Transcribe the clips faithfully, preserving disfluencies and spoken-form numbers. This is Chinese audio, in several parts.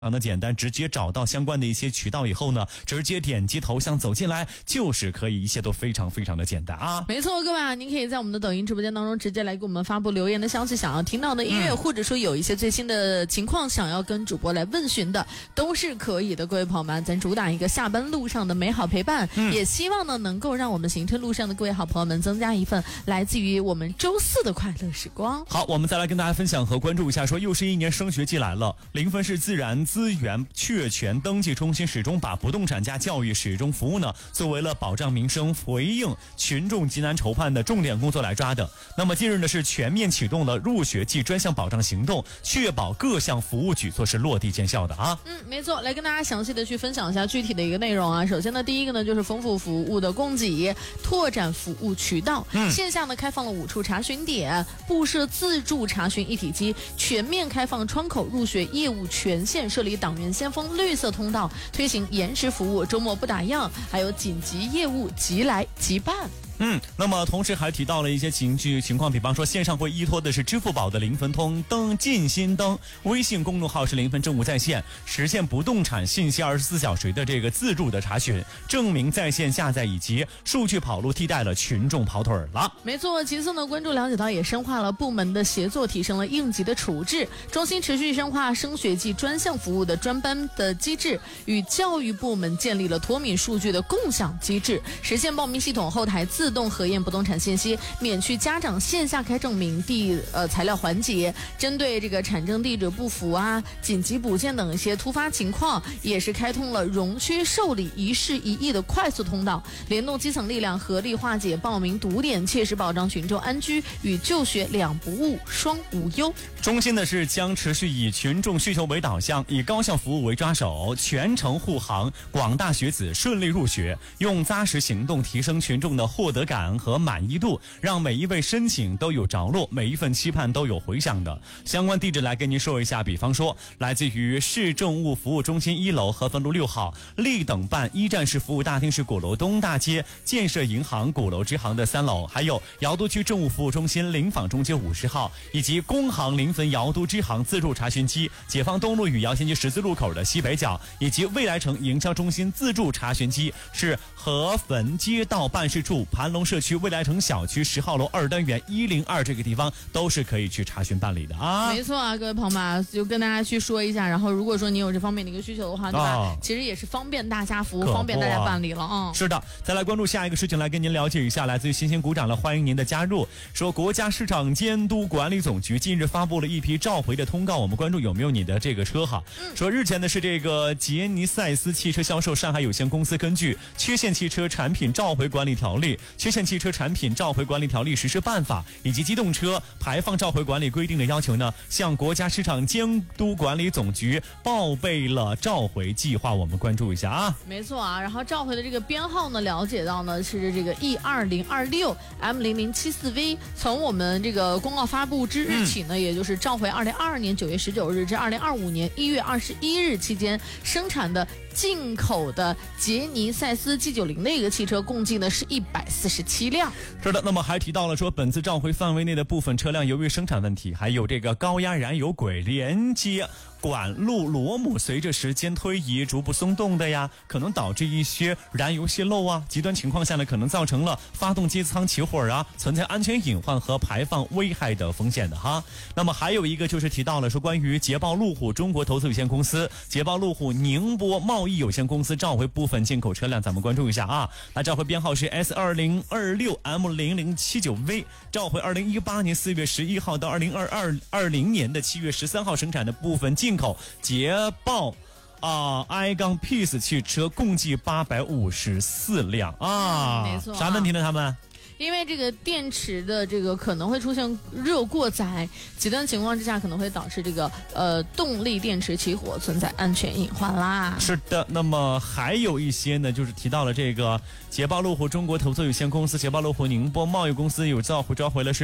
常的简单，直接找到相关的一些渠道以后呢，直接点击头像走进来就是可以，一切都非常非常的简单啊。 没错，各位啊，您可以在我们的抖音直播间当中直接来给我们发布留言的消息，想要听到的音乐、嗯、或者说有一些最新的情况想要跟主播来问询的都是可以的。各位朋友们，咱主打一个下班路上的美好陪伴、嗯、也希望呢能够让我们行车路上的各位好朋友们增加一份来自于我们周四的快乐时光。 好，我们再来跟大家分享和关注一下，说又是一年升学季来了，临汾市自然资源确权登记中心始终把不动产加教育始终服务呢作为了保障民生、回应群众急难愁盼的重点工作来抓的。那么近日呢是全面启动了入学季专项保障行动，确保各项服务举措是落地见效的啊。 嗯，没错，来跟大家详细的去分享一下具体的一个内容啊。首先呢，第一个呢就是丰富服务的供给，拓展服务渠道。嗯，线下呢开放了五处查询点，布设自助查询一体机，全面开放窗口入学业务权限，设立党员先锋绿色通道，推行延时服务，周末不打烊，还有紧急业务即来即办。 嗯，那么同时还提到了一些情绪情况，比方说线上会依托的是支付宝的临汾通登进新登，微信公众号是临汾政务在线，实现不动产信息二十四小时的这个自助的查询、证明在线下载以及数据跑路，替代了群众跑腿了。 没错，其次呢，关注了解到也深化了部门的协作，提升了应急的处置。中心持续深化升学季专项服务的专班的机制，与教育部门建立了脱敏数据的共享机制，实现报名系统后台自动核验不动产信息，免去家长线下开证明地呃材料环节。针对这个产证地址不符啊、紧急补件等一些突发情况，也是开通了容缺受理一事一议的快速通道，联动基层力量，合力化解报名堵点，切实保障群众安居与就学两不误、双无忧。 中心的是将持续以群众需求为导向，以高效服务为抓手，全程护航广大学子顺利入学，用扎实行动提升群众的获得感和满意度，让每一位申请都有着落，每一份期盼都有回响的。相关地址来跟您说一下，比方说来自于市政务服务中心一楼和汾路六号，立等办一站式服务大厅是鼓楼东大街建设银行鼓楼支行的三楼，还有瑶都区政务服务中心临坊中街五十号，以及工行临汾瑶都支行自助查询机解放东路与姚仙街十字路口的西北角，以及未来城营销中心自助查询机是河汾街道办事处盘龙社区未来城小区十号楼二单元一零二这个地方都是可以去查询办理的啊。 没错啊，各位朋友们，就跟大家去说一下，然后如果说你有这方面的一个需求的话，对吧、哦、其实也是方便大家服务，方便大家办理了啊、嗯。 是的，再来关注下一个事情，来跟您了解一下，来自于新鲜股长了，欢迎您的加入。说国家市场监督管理总局近日发布了一批召回的通告，我们关注有没有你的这个车哈。嗯、说日前的是这个杰尼赛斯汽车销售上海有限公司根据缺陷汽车产品召回管理条例、缺陷汽车产品召回管理条例实施办法以及机动车排放召回管理规定的要求呢，向国家市场监督管理总局报备了召回计划，我们关注一下啊。 没错啊，然后召回的这个编号呢，了解到呢是这个 E 二零二六 M 零零七四 V， 从我们这个公告发布之日起呢，嗯、也就是召回二零二二年九月十九日至二零二五年一月二十一日期间生产的进口的杰尼赛斯 G 九十 的一个汽车，共计呢是一百四十七辆。 是的，那么还提到了说，本次召回范围内的部分车辆由于生产问题，还有这个高压燃油轨连接管路螺母随着时间推移逐步松动的呀，可能导致一些燃油泄漏啊，极端情况下呢，可能造成了发动机舱起火啊，存在安全隐患和排放危害的风险的哈。那么还有一个就是提到了说，关于捷豹路虎中国投资有限公司、捷豹路虎宁波贸易有限公司召回部分进口车辆，咱们关注一下啊。那召回编号是 S 二零二六 M 零零七九 V， 召回二零一八年四月十一号到二零二零年的七月十三号生产的部分进口捷豹啊 i 杠 Peace 汽车，共计八百五十四辆啊、 嗯、没错啊。 啥问题呢他们？ 因为这个电池的这个可能会出现热过载，极端情况之下可能会导致这个呃动力电池起火，存在安全隐患啦。 是的，那么还有一些呢，就是提到了这个捷豹路虎中国投资有限公司、捷豹路虎宁波贸易公司有召回召回了是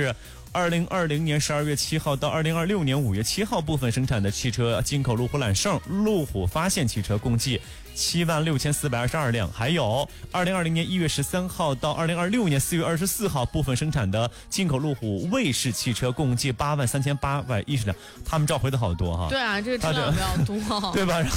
二零二零年十二月七号到二零二六年五月七号部分生产的汽车，进口路虎揽胜、路虎发现汽车共计七万六千四百二十二辆，还有二零二零年一月十三号到二零二六年四月二十四号部分生产的进口路虎卫士汽车共计八万三千八百一十辆，他们召回的好多哈。 对啊，这个车辆比较多， 对吧？